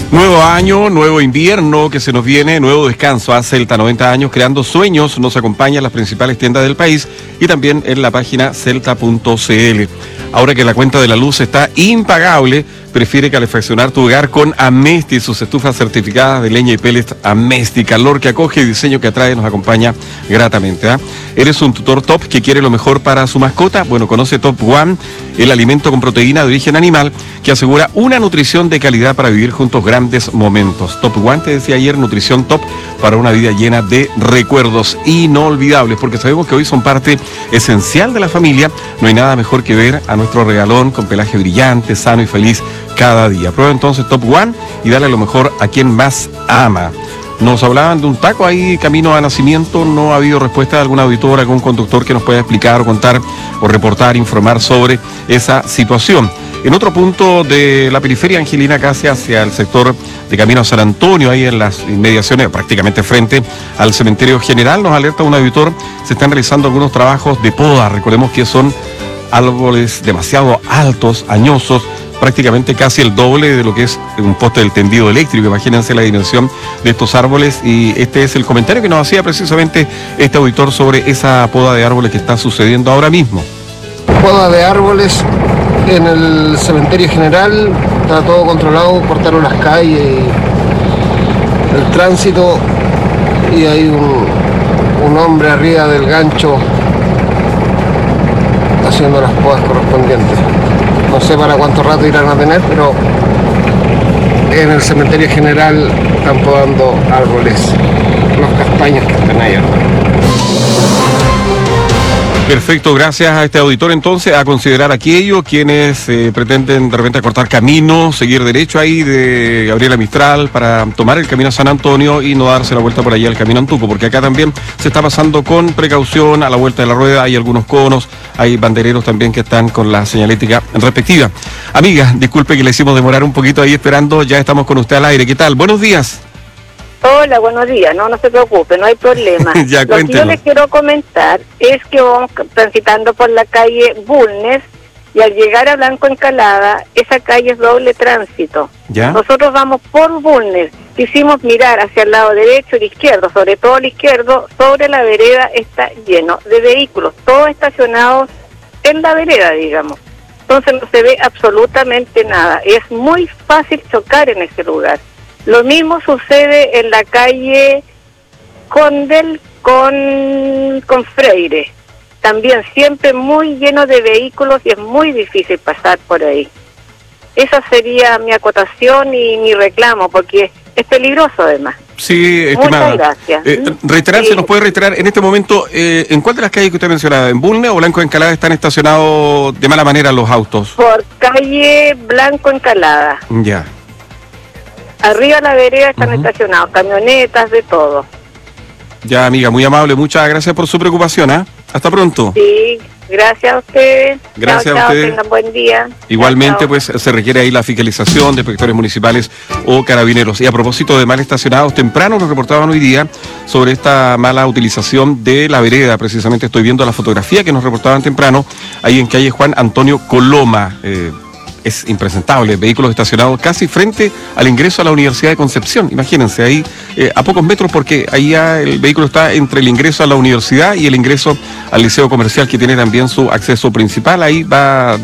Nuevo año, nuevo invierno que se nos viene, nuevo descanso a Celta, 90 años creando sueños, nos acompaña en las principales tiendas del país y también en la página celta.cl. Ahora que la cuenta de la luz está impagable, prefiere calefaccionar tu hogar con Amesti, sus estufas certificadas de leña y pellets Amesti, calor que acoge y diseño que atrae, nos acompaña gratamente. ¿Eres un tutor top que quiere lo mejor para su mascota? Bueno, conoce Top One, el alimento con proteína de origen animal que asegura una nutrición de calidad para vivir juntos grandes momentos. Top One, te decía ayer, nutrición top para una vida llena de recuerdos inolvidables, porque sabemos que hoy son parte esencial de la familia. No hay nada mejor que ver a nuestro regalón con pelaje brillante, sano y feliz cada día. Prueba entonces Top One y dale lo mejor a quien más ama. Nos hablaban de un taco ahí camino a Nacimiento, no ha habido respuesta de algún auditor, algún conductor que nos pueda explicar o contar o reportar, informar sobre esa situación. En otro punto de la periferia angelina, casi hacia el sector de Camino a San Antonio, ahí en las inmediaciones, prácticamente frente al cementerio general, nos alerta un auditor, se están realizando algunos trabajos de poda. Recordemos que son árboles demasiado altos, añosos, prácticamente casi el doble de lo que es un poste del tendido eléctrico. Imagínense la dimensión de estos árboles, y este es el comentario que nos hacía precisamente este auditor sobre esa poda de árboles que está sucediendo ahora mismo. Poda de árboles en el cementerio general, está todo controlado, cortaron las calles, el tránsito, y hay un hombre arriba del gancho haciendo las podas correspondientes. No sé para cuánto rato irán a tener, pero en el cementerio general están podando árboles, los castaños que están ahí. Perfecto, gracias a este auditor entonces, a considerar aquello, quienes pretenden de repente cortar camino, seguir derecho ahí de Gabriela Mistral para tomar el camino a San Antonio y no darse la vuelta por allá al camino Antuco, porque acá también se está pasando con precaución a la vuelta de la rueda, hay algunos conos, hay bandereros también que están con la señalética respectiva. Amiga, disculpe que le hicimos demorar un poquito ahí esperando, ya estamos con usted al aire, ¿qué tal? Buenos días. Hola, buenos días. No se preocupe, no hay problema. Ya, lo que yo les quiero comentar es que vamos transitando por la calle Bulnes y al llegar a Blanco Encalada, esa calle es doble tránsito. ¿Ya? Nosotros vamos por Bulnes, quisimos mirar hacia el lado derecho y izquierdo, sobre todo el izquierdo, sobre la vereda está lleno de vehículos, todos estacionados en la vereda, digamos. Entonces no se ve absolutamente nada. Es muy fácil chocar en ese lugar. Lo mismo sucede en la calle Condel con Freire. También siempre muy lleno de vehículos y es muy difícil pasar por ahí. Esa sería mi acotación y mi reclamo, porque es peligroso además. Sí, estimada. Muchas gracias. Reiterar, sí. ¿Se nos puede reiterar en este momento en cuál de las calles que usted mencionaba? ¿En Bulnes o Blanco Encalada están estacionados de mala manera los autos? Por calle Blanco Encalada. Ya. Arriba de la vereda están estacionados, camionetas, de todo. Ya, amiga, muy amable, muchas gracias por su preocupación, ¿eh? Hasta pronto. Sí, gracias a ustedes. Gracias chao, a ustedes. Tengan buen día. Igualmente, Chao. pues se requiere ahí la fiscalización de inspectores municipales o carabineros. Y a propósito de mal estacionados, temprano nos reportaban hoy día sobre esta mala utilización de la vereda. Precisamente estoy viendo la fotografía que nos reportaban temprano, ahí en calle Juan Antonio Coloma. Es impresentable, vehículos estacionados casi frente al ingreso a la Universidad de Concepción. Imagínense, ahí a pocos metros, porque ahí ya el vehículo está entre el ingreso a la universidad y el ingreso al liceo comercial, que tiene también su acceso principal. Ahí va